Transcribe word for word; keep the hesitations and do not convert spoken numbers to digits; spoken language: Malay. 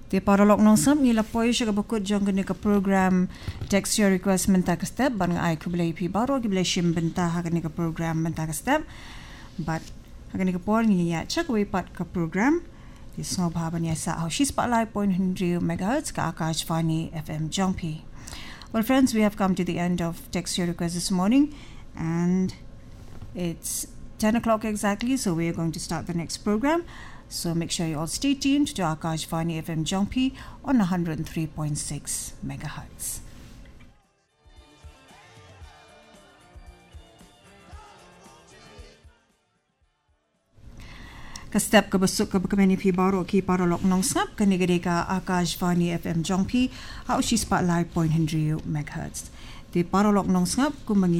Di paralog nong sam ni lapoi siya kabukod jong gani ka program text your request menta ka step ban nga ay kublay pi baro giblay shim benta ha gani ka program menta ka step but ha gani ka por ni ya check way pat ka program di snob ha ban ya sa how she's spotlight point hundred megahertz ka Akashvani F M Jongpi. Well friends, we have come to the end of text your request this morning and it's ten o'clock exactly, so we are going to start the next program. So make sure you all stay tuned to Akashvani F M Jongpi on one hundred three point six megahertz. Ka-step ka basuk ka bakamani pi baro ki paralok nong snap kanigade ka Akashvani F M Jongpi how she spotlight point hundred megahertz. Di paralok nong snap kung